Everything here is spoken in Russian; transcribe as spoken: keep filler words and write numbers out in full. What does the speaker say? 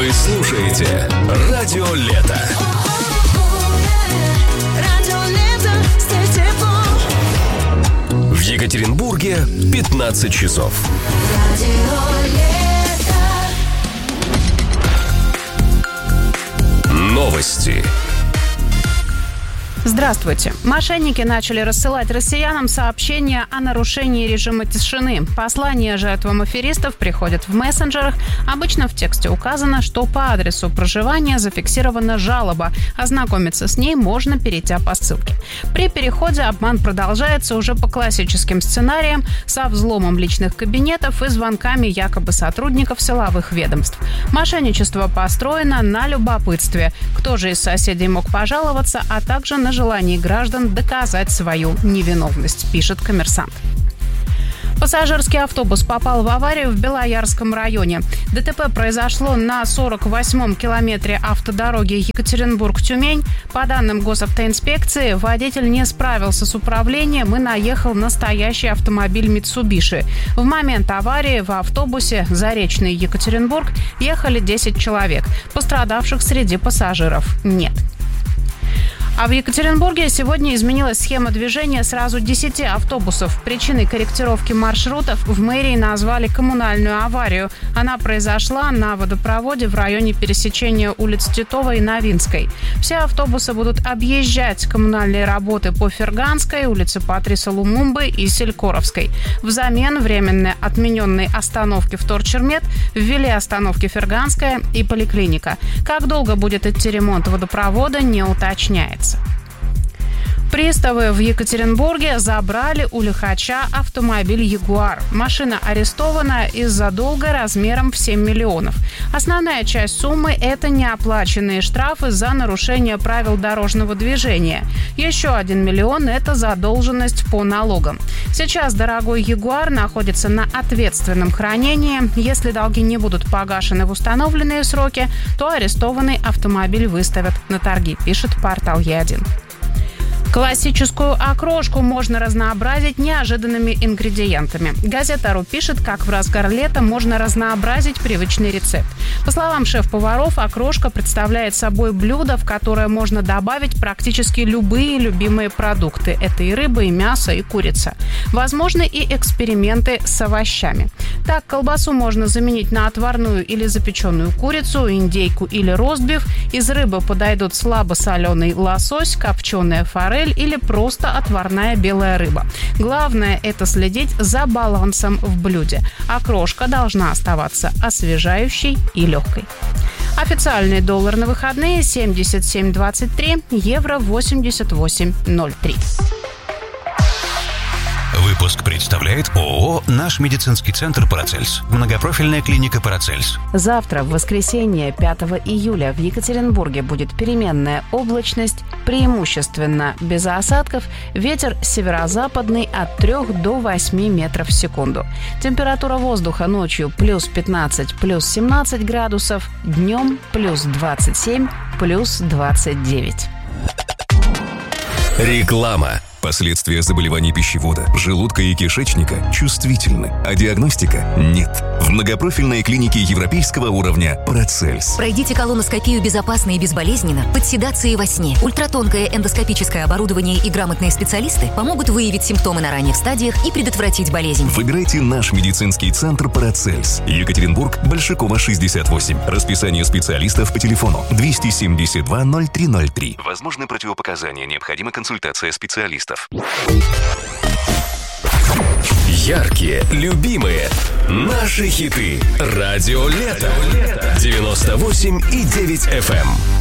Вы слушаете Радио Лето. В Екатеринбурге пятнадцать часов. Новости. Здравствуйте. Мошенники начали рассылать россиянам сообщения о нарушении режима тишины. Послания жертвам аферистов приходят в мессенджерах. Обычно в тексте указано, что по адресу проживания зафиксирована жалоба. Ознакомиться с ней можно, перейдя по ссылке. При переходе обман продолжается уже по классическим сценариям со взломом личных кабинетов и звонками якобы сотрудников силовых ведомств. Мошенничество построено на любопытстве. Кто же из соседей мог пожаловаться, а также на желании граждан доказать свою невиновность, пишет «Коммерсант». Пассажирский автобус попал в аварию в Белоярском районе. ДТП произошло на сорок восьмом километре автодороги Екатеринбург-Тюмень. По данным госавтоинспекции, водитель не справился с управлением и наехал на стоящий автомобиль Mitsubishi. В момент аварии в автобусе Заречный Екатеринбург ехали десять человек. Пострадавших среди пассажиров нет. А в Екатеринбурге сегодня изменилась схема движения сразу десяти автобусов. Причиной корректировки маршрутов в мэрии назвали коммунальную аварию. Она произошла на водопроводе в районе пересечения улиц Титова и Новинской. Все автобусы будут объезжать коммунальные работы по Ферганской, улице Патриса Лумумбы и Селькоровской. Взамен временно отмененной остановки Вторчермет ввели остановки Ферганская и Поликлиника. Как долго будет идти ремонт водопровода, не уточняется. Приставы в Екатеринбурге забрали у лихача автомобиль «Ягуар». Машина арестована из-за долга размером в семь миллионов. Основная часть суммы – это неоплаченные штрафы за нарушение правил дорожного движения. Еще один миллион – это задолженность по налогам. Сейчас дорогой «Ягуар» находится на ответственном хранении. Если долги не будут погашены в установленные сроки, то арестованный автомобиль выставят на торги, пишет портал Е один. Классическую окрошку можно разнообразить неожиданными ингредиентами. Газета РУ пишет, как в разгар лета можно разнообразить привычный рецепт. По словам шеф-поваров, окрошка представляет собой блюдо, в которое можно добавить практически любые любимые продукты. Это и рыба, и мясо, и курица. Возможны и эксперименты с овощами. Так, колбасу можно заменить на отварную или запеченную курицу, индейку или ростбиф. Из рыбы подойдут слабосоленый лосось, копченая форель или просто отварная белая рыба. Главное – это следить за балансом в блюде. Окрошка должна оставаться освежающей и легкой. Официальный доллар на выходные – семьдесят семь двадцать три, евро восемьдесят восемь ноль три. Выпуск представляет ООО «Наш медицинский центр Парацельс». Многопрофильная клиника Парацельс. Завтра, в воскресенье, пятого июля, в Екатеринбурге будет переменная облачность, преимущественно без осадков, ветер северо-западный от трёх до восьми метров в секунду. Температура воздуха ночью плюс пятнадцать, плюс семнадцать градусов, днем плюс двадцать семь, плюс двадцать девять. Реклама. Последствия заболеваний пищевода, желудка и кишечника чувствительны, а диагностика нет. В многопрофильной клинике европейского уровня Парацельс. Пройдите колоноскопию безопасно и безболезненно, под седацией во сне. Ультратонкое эндоскопическое оборудование и грамотные специалисты помогут выявить симптомы на ранних стадиях и предотвратить болезнь. Выбирайте наш медицинский центр Парацельс. Екатеринбург, Большакова, шестьдесят восемь. Расписание специалистов по телефону двести семьдесят два ноль три ноль три. Возможны противопоказания, необходима консультация специалистов. Яркие, любимые, наши хиты. Радио Лето. девяносто восемь и девять эф эм.